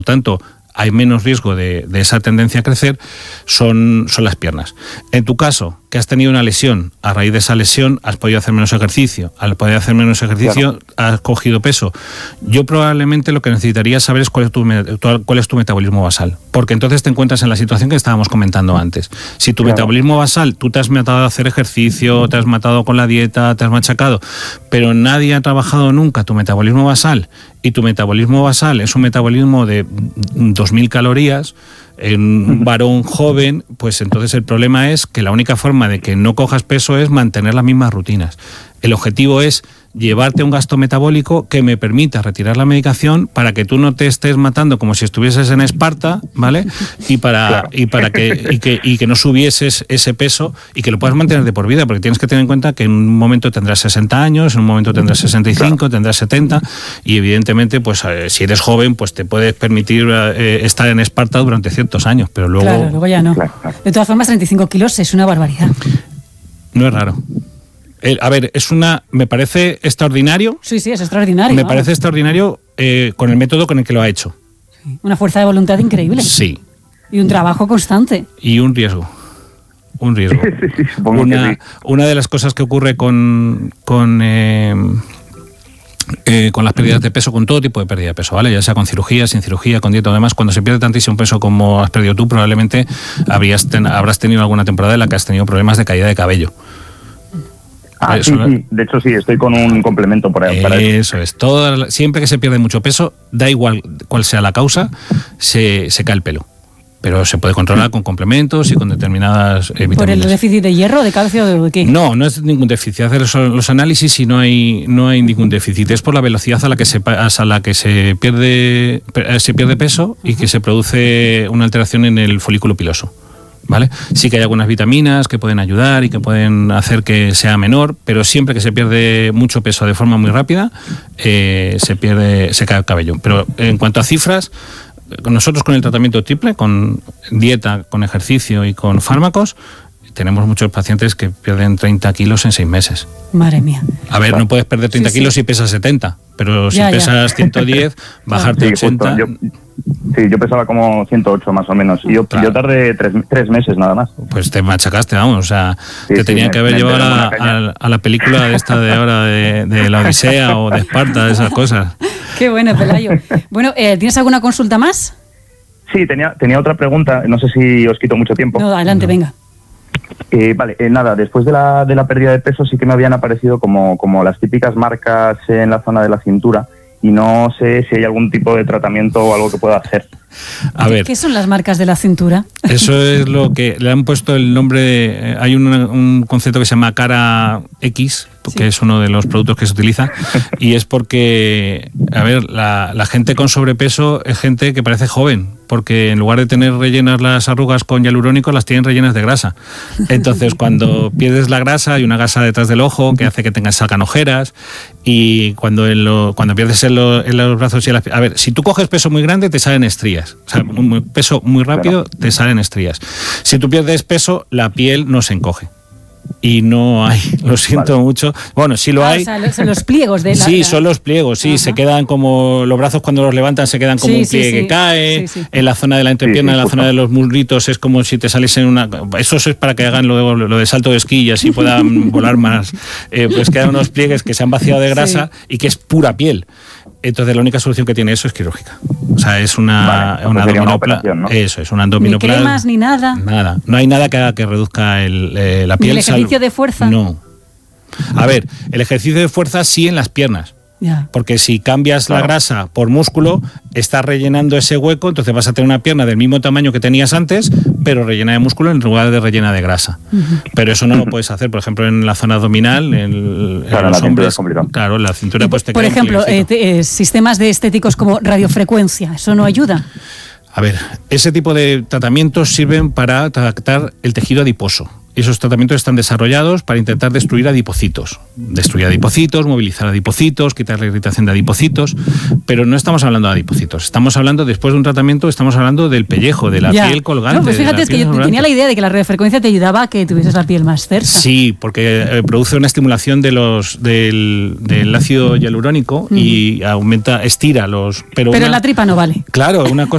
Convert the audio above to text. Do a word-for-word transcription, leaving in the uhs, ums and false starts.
Por tanto, hay menos riesgo de, de esa tendencia a crecer, son, son las piernas. En tu caso, que has tenido una lesión, a raíz de esa lesión has podido hacer menos ejercicio, al poder hacer menos ejercicio, claro, has cogido peso. Yo probablemente lo que necesitaría saber es cuál es, tu, cuál es tu metabolismo basal, porque entonces te encuentras en la situación que estábamos comentando antes. Si tu claro. metabolismo basal, tú te has matado a hacer ejercicio, te has matado con la dieta, te has machacado, pero nadie ha trabajado nunca tu metabolismo basal, y tu metabolismo basal es un metabolismo de dos mil calorías, en un varón joven, pues entonces el problema es que la única forma de que no cojas peso es mantener las mismas rutinas. El objetivo es llevarte un gasto metabólico que me permita retirar la medicación para que tú no te estés matando como si estuvieses en Esparta, ¿vale? Y para claro. y para que y que y que no subieses ese peso y que lo puedas mantener de por vida, porque tienes que tener en cuenta que en un momento tendrás sesenta años, en un momento tendrás sesenta y cinco, claro. tendrás setenta, y evidentemente pues eh, si eres joven pues te puedes permitir eh, estar en Esparta durante ciertos años, pero luego Claro, luego ya no. Claro, claro. De todas formas, treinta y cinco kilos es una barbaridad. No es raro. El, a ver, es una, me parece extraordinario. Sí, sí, es extraordinario. Me vamos. parece extraordinario eh, con el método con el que lo ha hecho. Sí. Una fuerza de voluntad increíble. Sí. Y un trabajo constante. Y un riesgo. Un riesgo. Sí, sí, supongo una, que sí. una de las cosas que ocurre con, con, eh, eh, con las pérdidas de peso, con todo tipo de pérdida de peso, ¿vale? Ya sea con cirugía, sin cirugía, con dieta o demás, cuando se pierde tantísimo peso como has perdido tú, probablemente habrías ten, habrás tenido alguna temporada en la que has tenido problemas de caída de cabello. Ah, sí, sí, de hecho sí, estoy con un complemento para, para eso. Eso es, todo, siempre que se pierde mucho peso, da igual cuál sea la causa, se, se cae el pelo. Pero se puede controlar con complementos y con determinadas eh, vitaminas. ¿Por el déficit de hierro, de calcio o de qué? No, no es ningún déficit. Hacer los, los análisis y no hay, no hay ningún déficit. Es por la velocidad a la que se, a la que se, pierde, se pierde peso y que se produce una alteración en el folículo piloso. ¿Vale? Sí que hay algunas vitaminas que pueden ayudar y que pueden hacer que sea menor, pero siempre que se pierde mucho peso de forma muy rápida, eh, se pierde, se cae el cabello. Pero en cuanto a cifras, nosotros con el tratamiento triple, con dieta, con ejercicio y con fármacos, tenemos muchos pacientes que pierden treinta kilos en seis meses. Madre mía. A ver, no puedes perder treinta sí, kilos sí. si pesas setenta, pero si ya, pesas ya. ciento diez, bajarte sí, ochenta... Yo, sí, yo pesaba como ciento ocho más o menos, y yo, claro. yo tardé tres, tres meses nada más. Pues te machacaste, vamos, o sea, sí, te sí, tenían me, que haber llevado a, a, a la película de esta de ahora, de, de la Odisea o de Esparta, de esas cosas. Qué bueno, Pelayo. Bueno, eh, ¿tienes alguna consulta más? Sí, tenía, tenía otra pregunta, no sé si os quito mucho tiempo. No, adelante, no. venga. Eh, vale, eh, nada, después de la, de la pérdida de peso sí que me habían aparecido como, como las típicas marcas en la zona de la cintura y no sé si hay algún tipo de tratamiento o algo que pueda hacer. A ver, ¿qué son las marcas de la cintura? Eso es lo que le han puesto el nombre, hay un, un concepto que se llama cara X, que sí. es uno de los productos que se utiliza, y es porque, a ver, la, la gente con sobrepeso es gente que parece joven, porque en lugar de tener rellenas las arrugas con hialurónico, las tienen rellenas de grasa. Entonces, cuando pierdes la grasa, hay una grasa detrás del ojo que hace que tengas salgan ojeras, y cuando, en lo, cuando pierdes en, lo, en los brazos y las... A ver, si tú coges peso muy grande, te salen estrías. O sea, un peso muy rápido, claro. te salen estrías. Si tú pierdes peso, la piel no se encoge. Y no hay, lo siento vale. mucho. Bueno, sí lo ah, hay. O sea, son los pliegos de la... Sí, son los pliegos, sí. Ajá. Se quedan como, los brazos cuando los levantan se quedan como sí, un pliegue sí, sí. que cae. Sí, sí. En la zona de la entrepierna, sí, sí, en la zona de los muslitos es como si te saliesen una... Eso es para que hagan lo, lo de salto de esquí y así puedan volar más. Eh, pues quedan unos pliegues que se han vaciado de grasa sí. y que es pura piel. Entonces la única solución que tiene eso es quirúrgica. O sea, es una, vale, una abdominoplastia, ¿no? Eso, es una abdominoplastia. Ni cremas ni nada. Nada. No hay nada que haga que reduzca el, eh, la piel. ¿Ni el ejercicio sal... de fuerza? No. A ver, el ejercicio de fuerza sí en las piernas. Ya. Porque si cambias claro. la grasa por músculo, estás rellenando ese hueco, entonces vas a tener una pierna del mismo tamaño que tenías antes, pero rellena de músculo en lugar de rellena de grasa. Uh-huh. Pero eso no lo puedes hacer, por ejemplo, en la zona abdominal, en, claro, en los la hombres. Claro, la cintura pues te Por ejemplo, eh, te, eh, sistemas de estéticos como radiofrecuencia, ¿eso no ayuda? A ver, ese tipo de tratamientos sirven para tratar el tejido adiposo. Esos tratamientos están desarrollados para intentar destruir adipocitos. Destruir adipocitos, movilizar adipocitos, quitar la irritación de adipocitos, pero no estamos hablando de adipocitos. Estamos hablando, después de un tratamiento, estamos hablando del pellejo, de la ya. piel colgante. No, pues fíjate, es que yo colgante. tenía la idea de que la radiofrecuencia te ayudaba a que tuvieses la piel más tersa. Sí, porque eh, produce una estimulación de los del, del ácido hialurónico mm. y aumenta, estira los... Pero, pero una, en la tripa no vale. Claro, una cosa...